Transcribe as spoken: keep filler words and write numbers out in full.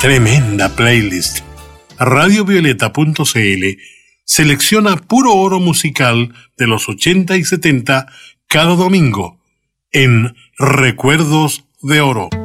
Tremenda playlist. radio violeta punto c l selecciona puro oro musical de los ochenta y setenta cada domingo en Recuerdos de Oro.